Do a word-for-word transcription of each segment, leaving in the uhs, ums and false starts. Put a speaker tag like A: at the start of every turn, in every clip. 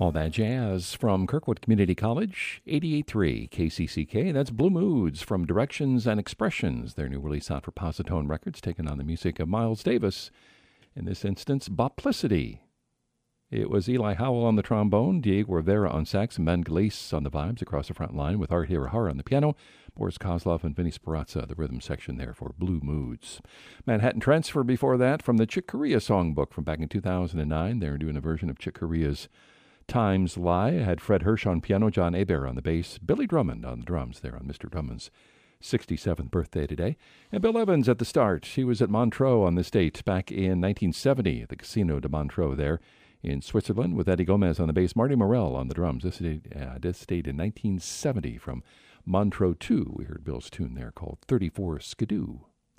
A: All that jazz from Kirkwood Community College, eighty-eight point three K C C K. That's Blue Moods from Directions and Expressions, their new release out for Positone Records, taking on the music of Miles Davis. In this instance, Boplicity. It was Eli Howell on the trombone, Diego Rivera on sax, and Ben Glees on the vibes across the front line with Art Hirahara on the piano, Boris Kozlov and Vinny Sperazza, the rhythm section there for Blue Moods. Manhattan Transfer before that from the Chick Corea songbook from back in two thousand nine. They're doing a version of Chick Corea's Times Lie. I had Fred Hirsch on piano, John Hebert on the bass, Billy Drummond on the drums there on Mister Drummond's sixty-seventh birthday today. And Bill Evans at the start. He was at Montreux on this date back in nineteen seventy at the Casino de Montreux there in Switzerland with Eddie Gomez on the bass, Marty Morell on the drums. This date, uh, this date in nineteen seventy from Montreux two. We heard Bill's tune there called thirty-four Skidoo.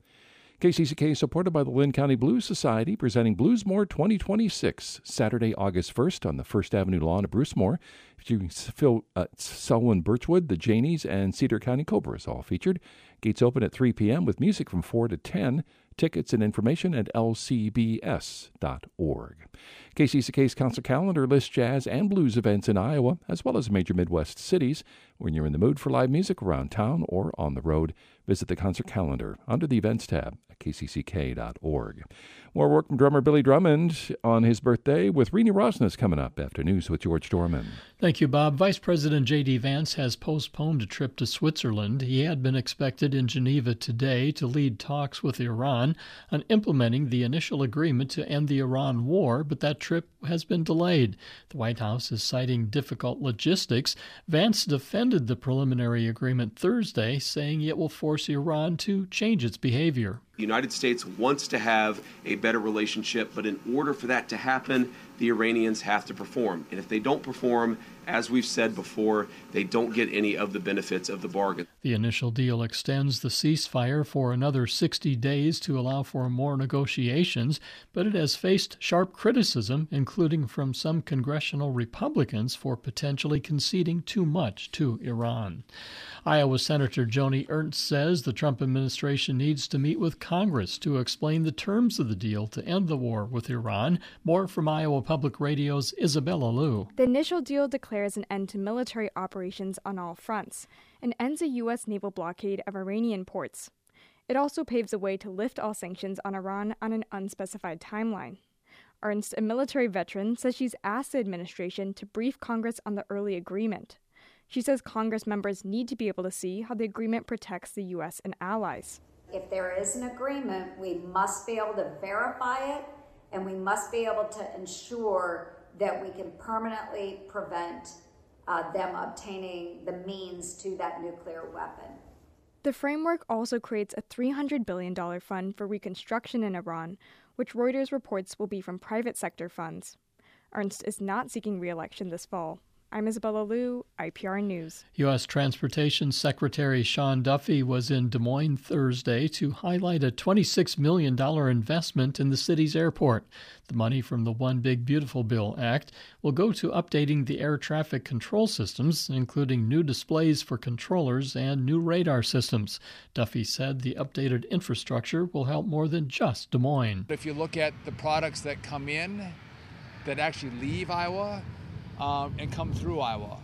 A: K C C K supported by the Lynn County Blues Society, presenting Bluesmore twenty twenty-six, Saturday, August first on the First Avenue lawn of Brucemore. Featuring Phil uh, Selwyn Birchwood, the Janies, and Cedar County Cobras all featured. Gates open at three p.m. with music from four to ten. Tickets and information at L C B S dot org. K C C K's concert calendar lists jazz and blues events in Iowa, as well as major Midwest cities. When you're in the mood for live music around town or on the road, visit the concert calendar under the events tab at K C C K dot org. More work from drummer Billy Drummond on his birthday with Renee Rosnes coming up after news with George Dorman.
B: Thank you, Bob. Vice President J D. Vance has postponed a trip to Switzerland. He had been expected in Geneva today to lead talks with Iran on implementing the initial agreement to end the Iran war, but that trip has been delayed. The White House is citing difficult logistics. Vance defended the preliminary agreement Thursday, saying it will force Iran to change its behavior.
C: The United States wants to have a better relationship, but in order for that to happen, the Iranians have to perform. And if they don't perform, as we've said before, they don't get any of the benefits of the bargain.
B: The initial deal extends the ceasefire for another sixty days to allow for more negotiations, but it has faced sharp criticism, including from some congressional Republicans, for potentially conceding too much to Iran. Iowa Senator Joni Ernst says the Trump administration needs to meet with Congress to explain the terms of the deal to end the war with Iran. More from Iowa Public Radio's Isabella Liu.
D: The initial deal declares an end to military operations on all fronts and ends a U S naval blockade of Iranian ports. It also paves the way to lift all sanctions on Iran on an unspecified timeline. Ernst, a military veteran, says she's asked the administration to brief Congress on the early agreement. She says Congress members need to be able to see how the agreement protects the U S and allies.
E: If there is an agreement, we must be able to verify it, and we must be able to ensure that we can permanently prevent uh, them obtaining the means to that nuclear weapon.
D: The framework also creates a three hundred billion dollars fund for reconstruction in Iran, which Reuters reports will be from private sector funds. Ernst is not seeking re-election this fall. I'm Isabella Liu, I P R News.
B: U S. Transportation Secretary Sean Duffy was in Des Moines Thursday to highlight a twenty-six million dollars investment in the city's airport. The money from the One Big Beautiful Bill Act will go to updating the air traffic control systems, including new displays for controllers and new radar systems. Duffy said the updated infrastructure will help more than just Des Moines.
F: If you look at the products that come in, that actually leave Iowa, Um, and come through Iowa.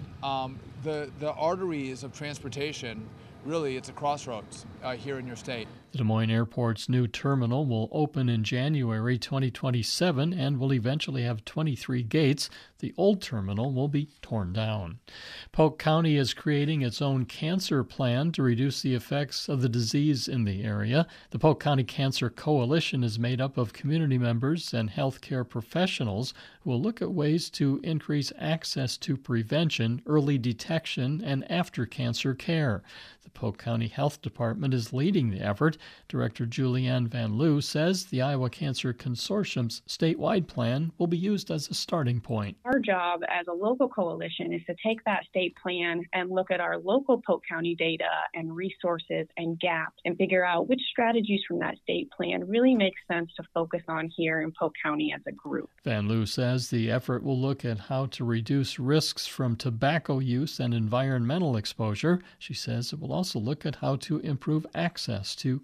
F: Um, the, the arteries of transportation, really, it's a crossroads uh, here in your state.
B: The Des Moines Airport's new terminal will open in January twenty twenty-seven and will eventually have twenty-three gates. The old terminal will be torn down. Polk County is creating its own cancer plan to reduce the effects of the disease in the area. The Polk County Cancer Coalition is made up of community members and healthcare professionals who will look at ways to increase access to prevention, early detection, and after-cancer care. The Polk County Health Department is leading the effort. Director Julianne Van Loo says the Iowa Cancer Consortium's statewide plan will be used as a starting point.
G: Our job as a local coalition is to take that state plan and look at our local Polk County data and resources and gaps and figure out which strategies from that state plan really make sense to focus on here in Polk County as a group.
B: Van Loo says the effort will look at how to reduce risks from tobacco use and environmental exposure. She says it will also look at how to improve access to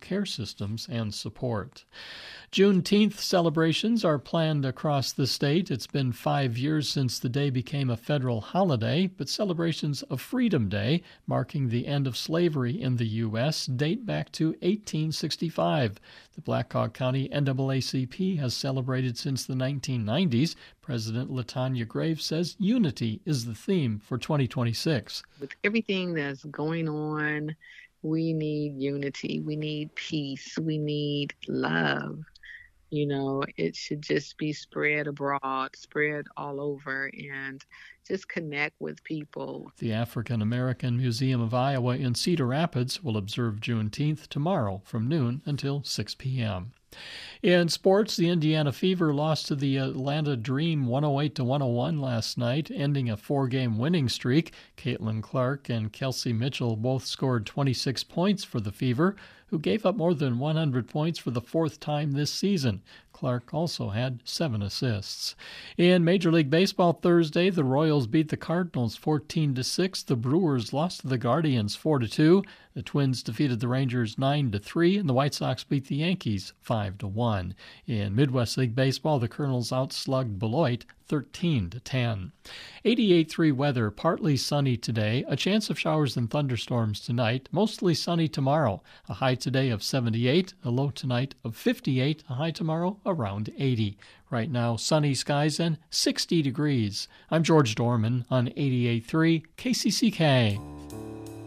B: care systems and support. Juneteenth celebrations are planned across the state. It's been five years since the day became a federal holiday, but celebrations of Freedom Day, marking the end of slavery in the U S, date back to eighteen sixty-five. The Black Hawk County N double A C P has celebrated since the nineteen nineties. President LaTanya Graves says unity is the theme for twenty twenty-six.
H: With everything that's going on, we need unity, we need peace, we need love. You know, it should just be spread abroad, spread all over, and just connect with people.
B: The African American Museum of Iowa in Cedar Rapids will observe Juneteenth tomorrow from noon until six p.m. In sports, the Indiana Fever lost to the Atlanta Dream one oh eight to one oh one last night, ending a four-game winning streak. Caitlin Clark and Kelsey Mitchell both scored twenty-six points for the Fever, who gave up more than one hundred points for the fourth time this season. Clark also had seven assists. In Major League Baseball Thursday, the Royals beat the Cardinals fourteen to six. The Brewers lost to the Guardians four to two. The Twins defeated the Rangers nine to three, and the White Sox beat the Yankees five to one. In Midwest League Baseball, the Colonels outslugged Beloit thirteen to ten. eighty-eight point three weather, partly sunny today, a chance of showers and thunderstorms tonight, mostly sunny tomorrow. A high today of seventy-eight, a low tonight of fifty-eight, a high tomorrow around eighty. Right now, sunny skies and sixty degrees. I'm George Dorman on eighty-eight point three K C C K.